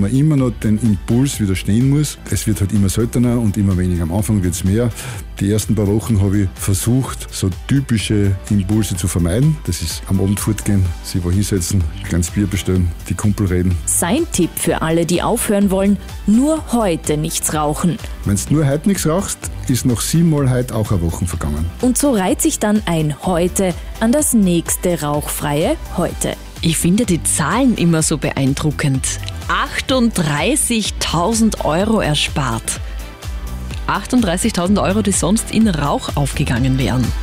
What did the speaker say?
man immer noch den Impuls widerstehen muss. Es wird halt immer seltener und immer weniger. Am Anfang wird es mehr. Die ersten paar Wochen habe ich versucht, so typische Impulse zu vermeiden. Das ist am Abend fortgehen, sich wo hinsetzen, ein kleines Bier bestellen, die Kumpel reden. Sein Tipp für alle, die aufhören wollen: nur heute nichts rauchen. Wenn du nur heute nichts rauchst, ist noch 7 Mal heute auch eine Woche vergangen. Und so reiht sich dann ein Heute an das nächste rauchfreie Heute. Ich finde die Zahlen immer so beeindruckend. 38.000 Euro erspart. 38.000 Euro, die sonst in Rauch aufgegangen wären.